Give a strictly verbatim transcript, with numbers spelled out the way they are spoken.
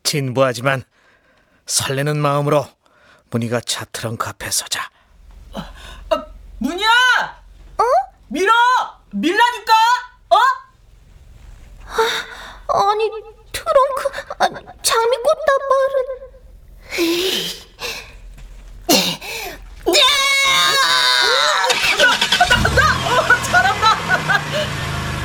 진부하지만 설레는 마음으로 문희가 차 트렁크 앞에 서자. 아, 문희야! 어? 밀어! 밀라니까! 어? 아, 아니 트렁크, 아, 장미꽃 다발은.